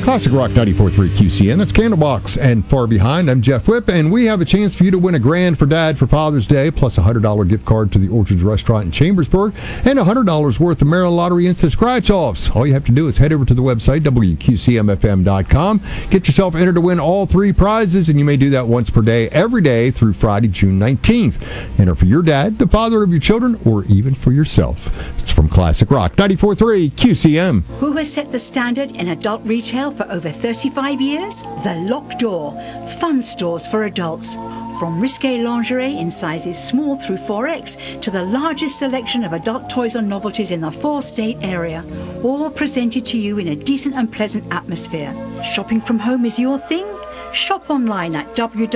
Classic Rock 94.3 QCN. That's Candlebox and Far Behind. I'm Jeff Whip, and we have a chance for you to win $1,000 for Dad for Father's Day, plus a $100 gift card to the Orchards Restaurant in Chambersburg, and $100 worth of Maryland Lottery Instant Scratch-Offs. All you have to do is head over to the website, WQCMFM.com. Get yourself entered to win all 3 prizes, and you may do that once per day, every day through Friday, June 19th. Enter for your dad, the father of your children, or even for yourself. It's from Classic Rock 94.3 QCM. Who has set the standard in adult retail for over 35 years? The Locked Door. Fun stores for adults. From risque lingerie in sizes small through 4X to the largest selection of adult toys and novelties in the 4-state area. All presented to you in a decent and pleasant atmosphere. Shopping from home is your thing? Shop online at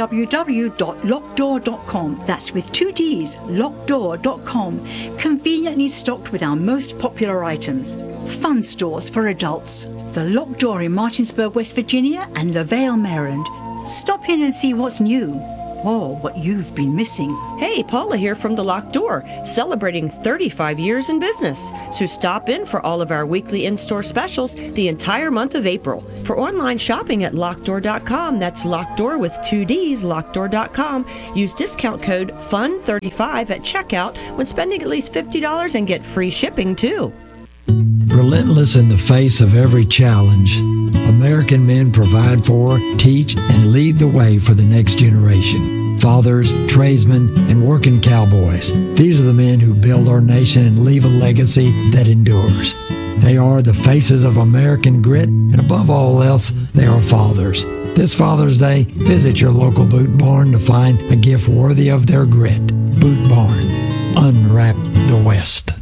www.lockdoor.com. That's with 2 Ds, lockdoor.com. Conveniently stocked with our most popular items. Fun stores for adults. The Locked Door in Martinsburg, West Virginia and LaVale, Maryland. Stop in and see what's new. Or what you've been missing. Hey, Paula here from The Locked Door, celebrating 35 years in business. So stop in for all of our weekly in-store specials the entire month of April. For online shopping at lockdoor.com, that's Lockdoor with 2 Ds, lockdoor.com. Use discount code FUN35 at checkout when spending at least $50 and get free shipping too. Relentless in the face of every challenge, American men provide for, teach, and lead the way for the next generation. Fathers, tradesmen, and working cowboys. These are the men who build our nation and leave a legacy that endures. They are the faces of American grit, and above all else, they are fathers. This Father's Day, visit your local Boot Barn to find a gift worthy of their grit. Boot Barn. Unwrap the West.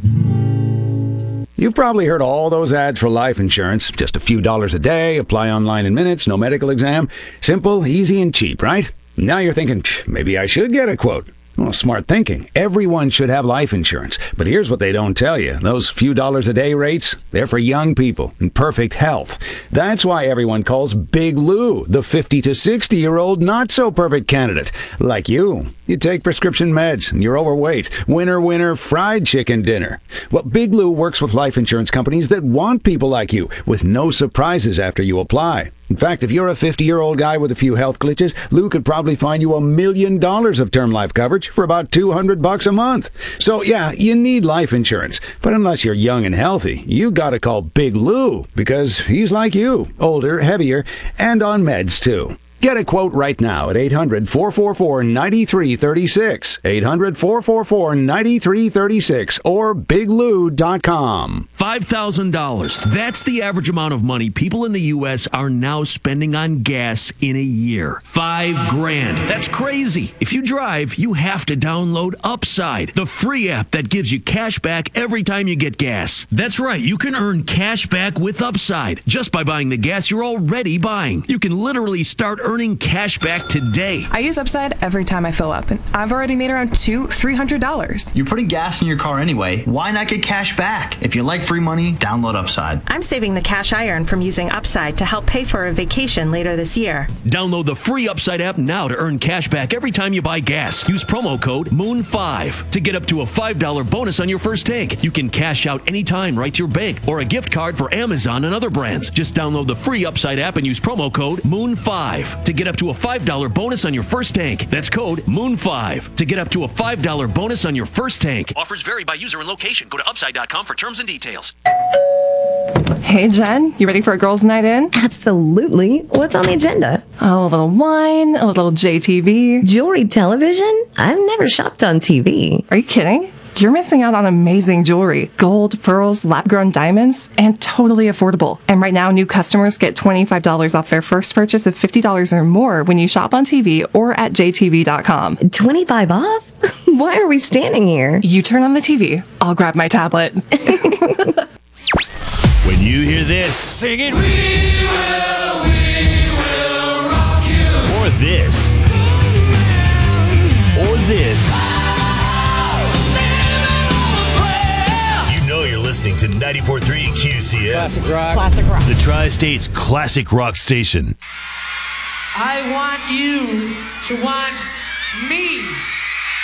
You've probably heard all those ads for life insurance. Just a few dollars a day, apply online in minutes, no medical exam. Simple, easy, and cheap, right? Now you're thinking, maybe I should get a quote. Well, smart thinking. Everyone should have life insurance. But here's what they don't tell you. Those few dollars a day rates, they're for young people in perfect health. That's why everyone calls Big Lou the 50 to 60-year-old not-so-perfect candidate. Like you. You take prescription meds and you're overweight. Winner, winner, fried chicken dinner. Well, Big Lou works with life insurance companies that want people like you with no surprises after you apply. In fact, if you're a 50-year-old guy with a few health glitches, Lou could probably find you $1 million of term life coverage for about $200 a month. So yeah, you need life insurance. But unless you're young and healthy, you gotta call Big Lou because he's like you, older, heavier, and on meds too. Get a quote right now at 800-444-9336, 800-444-9336, or biglou.com. $5,000. That's the average amount of money people in the U.S. are now spending on gas in a year. $5,000. That's crazy. If you drive, you have to download Upside, the free app that gives you cash back every time you get gas. That's right. You can earn cash back with Upside just by buying the gas you're already buying. You can literally start earning cash back today. I use Upside every time I fill up, and I've already made around $200-$300. You're putting gas in your car anyway. Why not get cash back? If you like free money, download Upside. I'm saving the cash I earn from using Upside to help pay for a vacation later this year. Download the free Upside app now to earn cash back every time you buy gas. Use promo code MOON5 to get up to a $5 bonus on your first tank. You can cash out anytime right to your bank or a gift card for Amazon and other brands. Just download the free Upside app and use promo code MOON5 to get up to a $5 bonus on your first tank. That's code MOON5 to get up to a $5 bonus on your first tank. Offers vary by user and location. Go to Upside.com for terms and details. Hey, Jen, you ready for a girls' night in? Absolutely. What's on the agenda? Oh, a little wine, a little JTV. Jewelry television? I've never shopped on TV. Are you kidding? You're missing out on amazing jewelry. Gold, pearls, lab-grown diamonds, and totally affordable. And right now, new customers get $25 off their first purchase of $50 or more when you shop on TV or at jtv.com. 25 off? Why are we standing here? You turn on the TV. I'll grab my tablet. When you hear this, sing it. We will rock you. Or this. Or this. You know you're listening to 94.3 QCM. Classic rock. Classic rock. The Tri-State's classic rock station. I want you to want me.